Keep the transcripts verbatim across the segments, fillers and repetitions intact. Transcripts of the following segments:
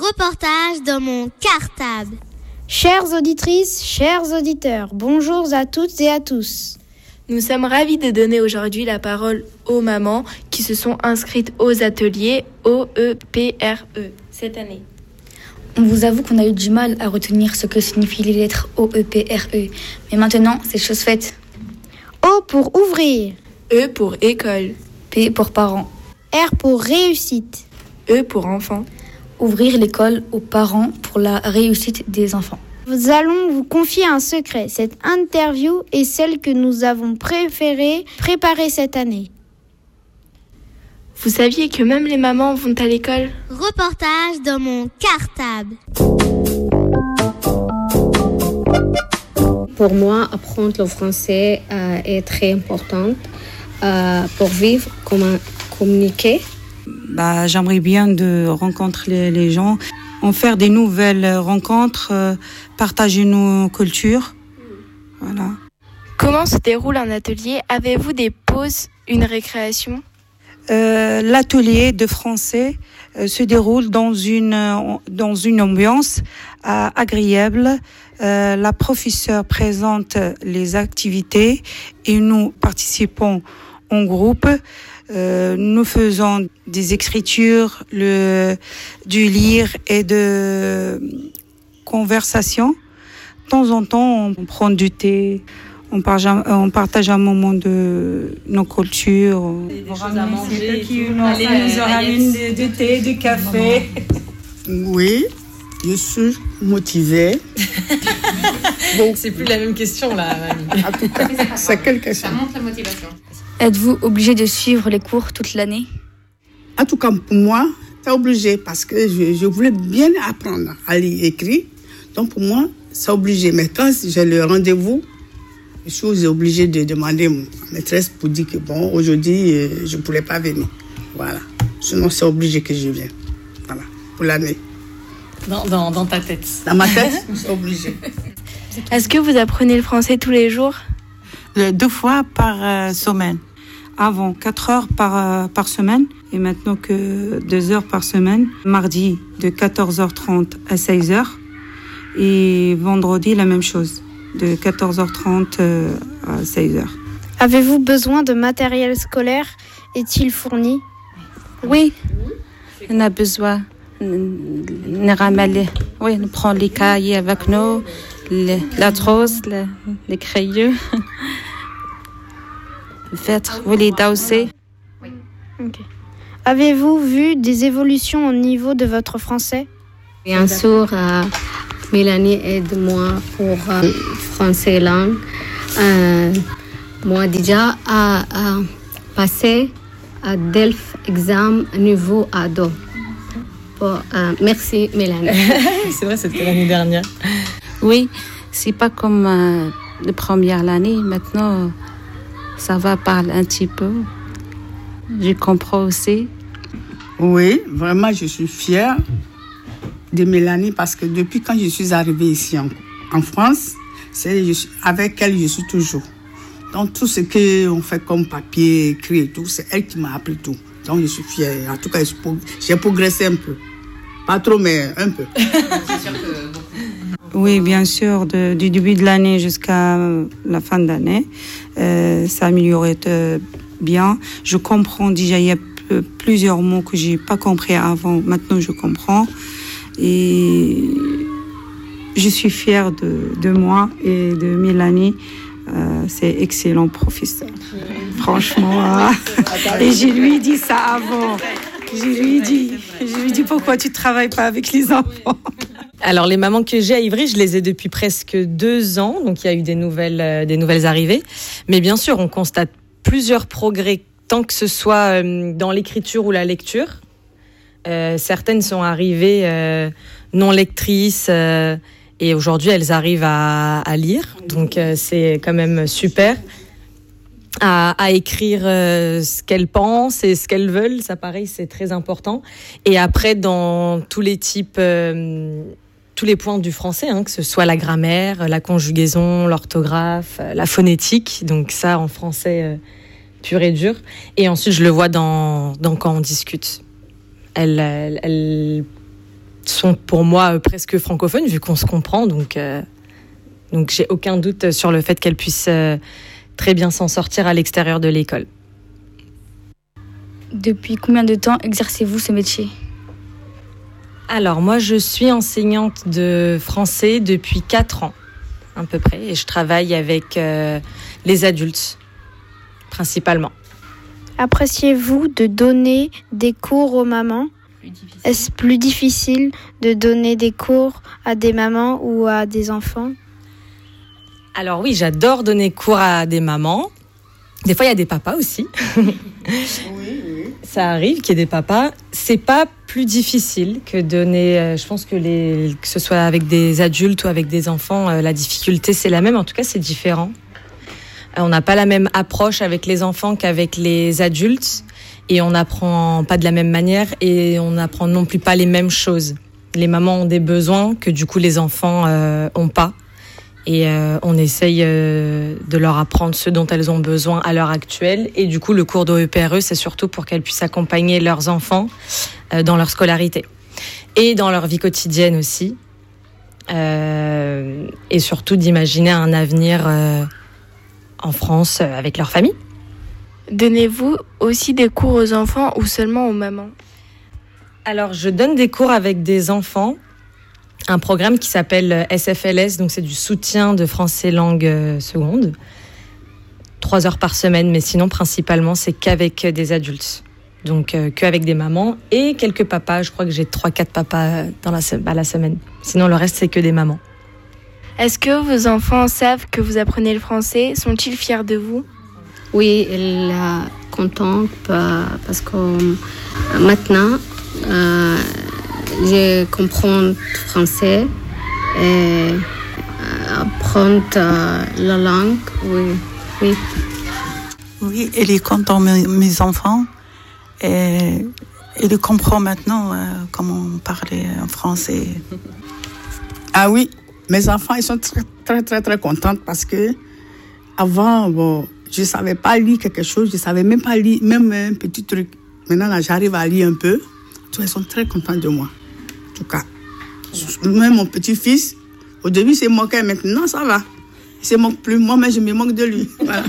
Reportage dans mon cartable. Chères auditrices, chers auditeurs, bonjour à toutes et à tous. Nous sommes ravis de donner aujourd'hui la parole aux mamans qui se sont inscrites aux ateliers O E P R E cette année. On vous avoue qu'on a eu du mal à retenir ce que signifient les lettres O E P R E. Mais maintenant, c'est chose faite. O pour ouvrir. E pour école. P pour parents. R pour réussite. E pour enfant. Ouvrir l'école aux parents pour la réussite des enfants. Nous allons vous confier un secret. Cette interview est celle que nous avons préféré préparer cette année. Vous saviez que même les mamans vont à l'école ? Reportage dans mon cartable. Pour moi, apprendre le français euh, est très important euh, pour vivre, comment communiquer. Bah, j'aimerais bien de rencontrer les, les gens, en faire des nouvelles rencontres, euh, partager nos cultures. Voilà. Comment se déroule un atelier ? Avez-vous des pauses, une récréation ? Euh, l'atelier de français euh, se déroule dans une euh, dans une ambiance euh, agréable. Euh, la professeure présente les activités et nous participons en groupe. Euh, nous faisons des écritures, le, du lire et de conversation. De temps en temps, on prend du thé, on partage, on partage un moment de nos cultures. Des choses à manger, qui nous ramènent du thé, du café. Oui, je suis motivée. Bon, c'est plus la même question là, mamie. En tout cas, c'est quelle question ? Ça montre la motivation. Êtes-vous obligé de suivre les cours toute l'année ? En tout cas, pour moi, c'est obligé parce que je, je voulais bien apprendre à lire et écrire. Donc pour moi, c'est obligé. Mais quand j'ai le rendez-vous, je suis obligée de demander à ma maîtresse pour dire que bon, aujourd'hui, je ne pourrais pas venir. Voilà. Sinon, c'est obligé que je vienne. Voilà. Pour l'année. Dans, dans, dans ta tête. Dans ma tête, c'est obligé. Est-ce que vous apprenez le français tous les jours ? Deux fois par euh, semaine. Avant, quatre heures par, euh, par semaine et maintenant que deux heures par semaine. Mardi, de quatorze heures trente à seize heures. Et vendredi, la même chose, de quatorze heures trente euh, à seize heures. Avez-vous besoin de matériel scolaire ? Est-il fourni ? Oui, on a besoin. On ramène, oui, on prend les cahiers avec nous, les, la trousse, les, les crayons. Faites, vous les dansez. Okay. Avez-vous vu des évolutions au niveau de votre français ? Bien sûr, euh, Mélanie aide-moi pour euh, français langue. Euh, moi déjà à, à passer à Delphes examen niveau ado. Bon, euh, merci Mélanie. C'est vrai, c'était l'année dernière. Oui, c'est pas comme euh, la première année. Maintenant, ça va parler un petit peu. Je comprends aussi. Oui, vraiment, je suis fière de Mélanie parce que depuis quand je suis arrivée ici en, en France, c'est je suis, avec elle, je suis toujours. Donc, tout ce qu'on fait comme papier, écrit et tout, c'est elle qui m'a appris tout. Donc, je suis fière. En tout cas, j'ai progressé un peu. Pas trop, mais un peu. C'est sûr que beaucoup. Oui, bien sûr, de, du début de l'année jusqu'à la fin de l'année, euh, ça améliorait euh, bien. Je comprends déjà, il y a p- plusieurs mots que j'ai pas compris avant. Maintenant, je comprends. Et je suis fière de, de moi et de Mélanie. Euh, c'est excellent professeur. Franchement. Et je lui dis ça avant. Je lui dis, je lui dis pourquoi tu ne travailles pas avec les enfants. Alors, les mamans que j'ai à Ivry, je les ai depuis presque deux ans. Donc, il y a eu des nouvelles, euh, des nouvelles arrivées. Mais bien sûr, on constate plusieurs progrès, tant que ce soit euh, dans l'écriture ou la lecture. Euh, certaines sont arrivées euh, non lectrices euh, et aujourd'hui, elles arrivent à, à lire. Donc, euh, c'est quand même super. À, à écrire euh, ce qu'elles pensent et ce qu'elles veulent, ça pareil, c'est très important. Et après, dans tous les types, euh, tous les points du français, hein, que ce soit la grammaire, la conjugaison, l'orthographe, la phonétique, donc ça en français euh, pur et dur. Et ensuite, je le vois dans, dans quand on discute. Elles, elles, elles sont pour moi presque francophones, vu qu'on se comprend. Donc, euh, donc j'ai aucun doute sur le fait qu'elles puissent euh, très bien s'en sortir à l'extérieur de l'école. Depuis combien de temps exercez-vous ce métier ? Alors, moi, je suis enseignante de français depuis quatre ans, à peu près. Et je travaille avec euh, les adultes, principalement. Appréciez-vous de donner des cours aux mamans ? Est-ce plus difficile de donner des cours à des mamans ou à des enfants ? Alors oui, j'adore donner cours à des mamans. Des fois, il y a des papas aussi. Oui, oui. Ça arrive qu'il y ait des papas. C'est pas plus difficile que donner. Euh, je pense que les, que ce soit avec des adultes ou avec des enfants, euh, la difficulté c'est la même. En tout cas, c'est différent. Euh, on n'a pas la même approche avec les enfants qu'avec les adultes, et on n'apprend pas de la même manière, et on n'apprend non plus pas les mêmes choses. Les mamans ont des besoins que du coup les enfants euh, ont pas. Et euh, on essaye euh, de leur apprendre ce dont elles ont besoin à l'heure actuelle. Et du coup, le cours d'O E P R E, c'est surtout pour qu'elles puissent accompagner leurs enfants euh, dans leur scolarité. Et dans leur vie quotidienne aussi. Euh, et surtout d'imaginer un avenir euh, en France euh, avec leur famille. Donnez-vous aussi des cours aux enfants ou seulement aux mamans ? Alors, je donne des cours avec des enfants. Un programme qui s'appelle S F L S, donc c'est du soutien de français langue euh, seconde. Trois heures par semaine, mais sinon principalement c'est qu'avec des adultes. Donc euh, qu'avec des mamans et quelques papas. Je crois que j'ai trois, quatre papas dans la, se- à la semaine. Sinon le reste c'est que des mamans. Est-ce que vos enfants savent que vous apprenez le français ? Sont-ils fiers de vous ? Oui, elle est contente parce que maintenant, euh, je comprends le français et apprendre la langue, oui, oui. Oui, elle est contente, mes, mes enfants. Et elle comprend maintenant euh, comment parler en français. Ah oui, mes enfants, ils sont très, très, très, très contents parce que avant, bon, je ne savais pas lire quelque chose, je ne savais même pas lire, même un petit truc. Maintenant, là, j'arrive à lire un peu. Ils sont très contents de moi. En tout cas, même mon petit-fils, au début, il s'est moqué, maintenant, ça va. Il ne se moque plus, moi, mais je me moque de lui. Voilà.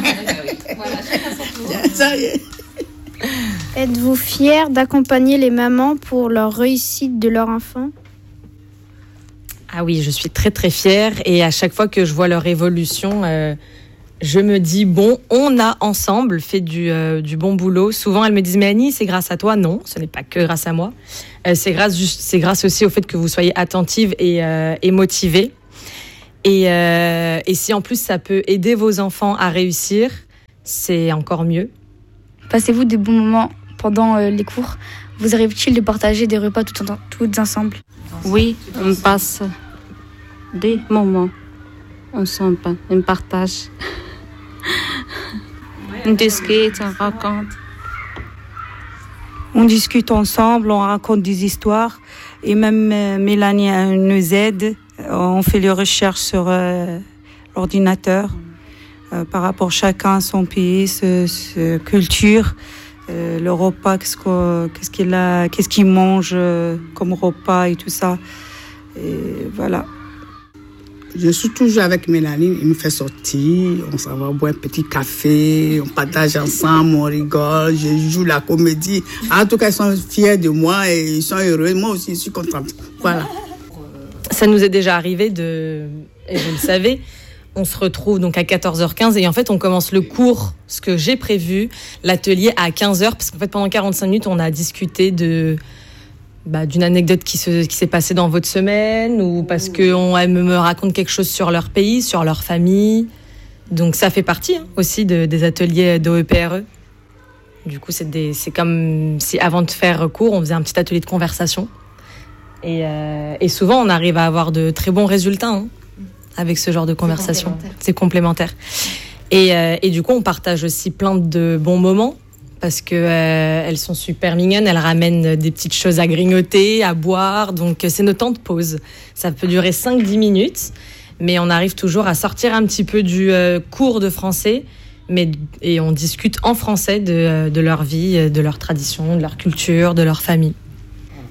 Ça y est. Êtes-vous fiers d'accompagner les mamans pour leur réussite de leur enfant ? Ah oui, je suis très très fière et à chaque fois que je vois leur évolution, euh, je me dis bon, on a ensemble fait du, euh, du bon boulot. Souvent elles me disent mais Annie, c'est grâce à toi. Non, ce n'est pas que grâce à moi. Euh, c'est grâce juste, c'est grâce aussi au fait que vous soyez attentive et, euh, et motivée. Et, euh, et si en plus ça peut aider vos enfants à réussir, c'est encore mieux. Passez-vous de bons moments pendant euh, les cours ? Vous arrive-t-il de partager des repas tout en, tous ensemble ? Oui, on passe des moments ensemble, on partage, on discute, on raconte. On discute ensemble, on raconte des histoires et même euh, Mélanie euh, nous aide. On fait les recherches sur euh, l'ordinateur euh, par rapport chacun à son pays, sa, sa culture, euh, le repas, qu'est-ce, qu'on, qu'est-ce qu'il a, qu'est-ce qu'il mange euh, comme repas et tout ça. Et voilà. Je suis toujours avec Mélanie, il nous fait sortir, on s'en va boire un petit café, on partage ensemble, on rigole, je joue la comédie. En tout cas, ils sont fiers de moi et ils sont heureux. Moi aussi, je suis contente. Voilà. Ça nous est déjà arrivé de, et vous le savez, on se retrouve donc à quatorze heures quinze et en fait on commence le cours, ce que j'ai prévu, l'atelier à quinze heures parce qu'en fait pendant quarante-cinq minutes on a discuté de bah, d'une anecdote qui, se, qui s'est passée dans votre semaine ou parce qu'elle me raconte quelque chose sur leur pays, sur leur famille. Donc ça fait partie hein, aussi de, des ateliers d'O E P R E. Du coup c'est, des, c'est comme si avant de faire cours on faisait un petit atelier de conversation. Et, euh, et souvent, on arrive à avoir de très bons résultats hein, avec ce genre de conversation. C'est complémentaire. Et, euh, et du coup, on partage aussi plein de bons moments parce que euh, elles sont super mignonnes. Elles ramènent des petites choses à grignoter, à boire. Donc, c'est nos temps de pause. Ça peut durer cinq à dix minutes, mais on arrive toujours à sortir un petit peu du euh, cours de français. Mais, et on discute en français de, de leur vie, de leur tradition, de leur culture, de leur famille.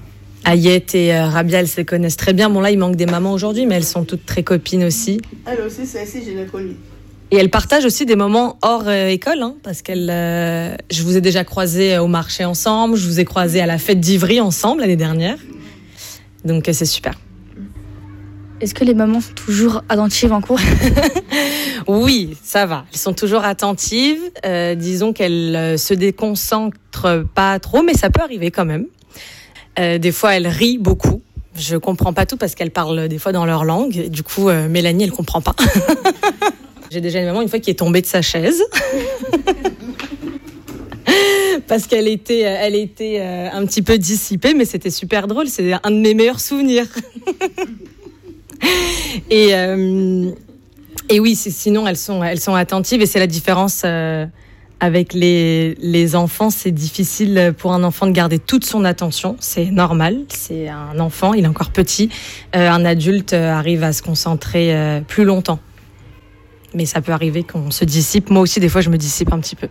Ayette et euh, Rabia, elles se connaissent très bien. Bon, là, il manque des mamans aujourd'hui, mais elles sont toutes très copines aussi. Elle aussi, celle-ci, je l'ai connue. Et elles partagent aussi des moments hors euh, école, hein, parce qu'elles, euh, je vous ai déjà croisées au marché ensemble, je vous ai croisées à la fête d'Ivry ensemble l'année dernière. Donc, euh, c'est super. Est-ce que les mamans sont toujours attentives en cours? Oui, ça va. Elles sont toujours attentives. Euh, disons qu'elles euh, se déconcentrent pas trop, mais ça peut arriver quand même. Euh, des fois, elles rient beaucoup. Je comprends pas tout parce qu'elles parlent des fois dans leur langue. Et du coup, euh, Mélanie, elle comprend pas. J'ai déjà une maman une fois qui est tombée de sa chaise parce qu'elle était, elle était euh, un petit peu dissipée, mais c'était super drôle. C'est un de mes meilleurs souvenirs. et euh, et oui, c'est, sinon elles sont, elles sont attentives et c'est la différence. Euh, Avec les, les enfants, c'est difficile pour un enfant de garder toute son attention. C'est normal, c'est un enfant, il est encore petit. Euh, un adulte arrive à se concentrer euh, plus longtemps. Mais ça peut arriver qu'on se dissipe. Moi aussi, des fois, je me dissipe un petit peu.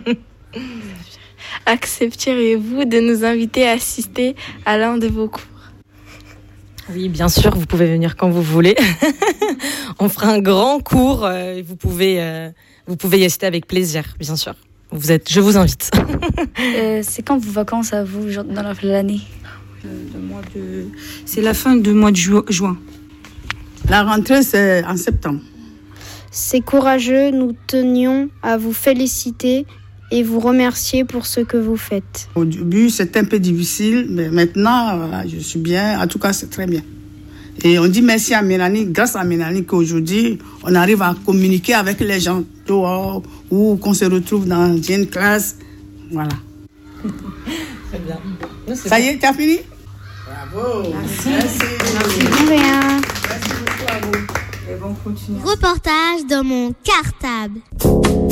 Accepteriez-vous de nous inviter à assister à l'un de vos cours? Oui, bien sûr, vous pouvez venir quand vous voulez. On fera un grand cours euh, et vous pouvez... Euh, Vous pouvez y assister avec plaisir, bien sûr. Vous êtes, je vous invite. euh, c'est quand vos vacances à vous, genre dans la fin de l'année? euh, le mois de... C'est la fin du mois de ju- juin. La rentrée, c'est en septembre. C'est courageux, nous tenions à vous féliciter et vous remercier pour ce que vous faites. Au début, c'était un peu difficile, mais maintenant, voilà, je suis bien. En tout cas, c'est très bien. Et on dit merci à Mélanie, grâce à Mélanie qu'aujourd'hui, on arrive à communiquer avec les gens dehors ou qu'on se retrouve dans une classe. Voilà. Très bien. Non, Ça y est, tu as fini? Bravo. Merci. Merci. Merci. Rien. Merci beaucoup à vous. Et bon, continuez. Reportage dans mon cartable.